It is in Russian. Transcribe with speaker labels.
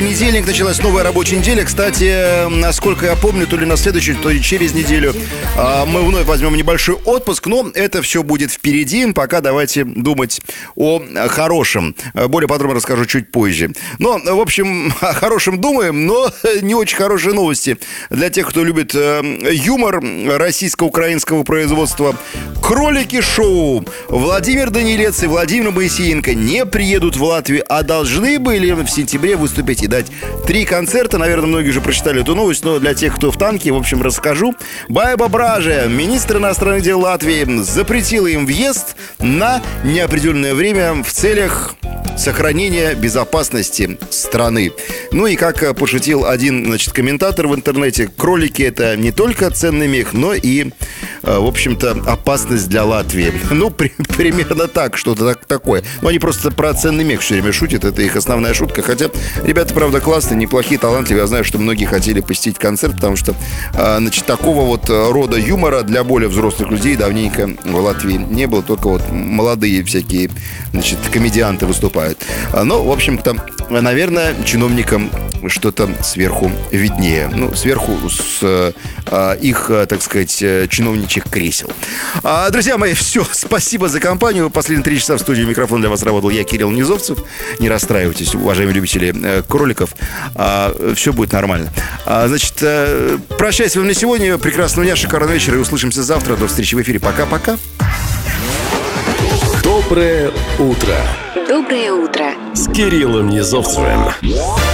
Speaker 1: понедельник началась новая рабочая неделя. Кстати, насколько я помню, то ли на следующую, то ли через неделю мы вновь возьмем небольшой отпуск. Но это все будет впереди. Пока давайте думать о хорошем. Более подробно расскажу чуть позже. Но, в общем, о хорошем думаем, но не очень хорошие новости для тех, кто любит юмор российско-украинского производства. Кролики-шоу. Владимир Данилец и Владимир Моисеенко не приедут в Латвию, а должны были в сентябре выступить и дать 3 концерта. Наверное, многие уже прочитали эту новость, но для тех, кто в танке, в общем, расскажу. Байба Бража, министр иностранных дел Латвии, запретила им въезд на неопределенное время в целях сохранения безопасности страны. Ну и как пошутил один, комментатор в интернете, кролики — это не только ценный мех, но и, в общем-то, опасность для Латвии. Ну, примерно так, что-то такое. Но они просто про ценный мех все время шутят, это их основная шутка. Хотя ребята, правда, классные, неплохие, талантливые. Я знаю, что многие хотели посетить концерт, потому что, такого вот рода юмора для более взрослых людей давненько в Латвии не было. Только вот молодые всякие, комедианты выступают. Но, в общем-то, наверное, чиновникам что-то сверху виднее. Ну, сверху с их, так сказать, чиновничьих кресел. Друзья мои, все. Спасибо за компанию. Последние 3 часа в студии микрофон для вас работал я, Кирилл Низовцев. Не расстраивайтесь, уважаемые любители кроликов. Все будет нормально. Прощаюсь с вами на сегодня. Прекрасного дня, шикарного вечера. И услышимся завтра. До встречи в эфире. Пока-пока.
Speaker 2: Доброе утро.
Speaker 3: Доброе утро.
Speaker 2: С Кириллом Низовцевым.